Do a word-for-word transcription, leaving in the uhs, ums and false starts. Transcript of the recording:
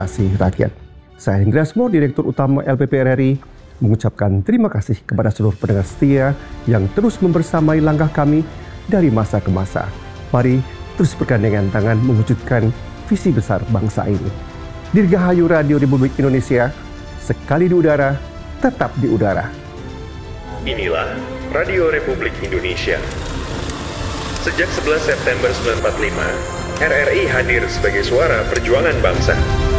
Kasih rakyat. Saya Hendra Asmo, Direktur Utama L P P R R I, mengucapkan terima kasih kepada seluruh pendengar setia yang terus membersamai langkah kami dari masa ke masa. Mari terus bergandengan tangan mewujudkan visi besar bangsa ini. Dirgahayu Radio Republik Indonesia, sekali di udara, tetap di udara. Inilah Radio Republik Indonesia. Sejak sebelas September seribu sembilan ratus empat puluh lima, R R I hadir sebagai suara perjuangan bangsa.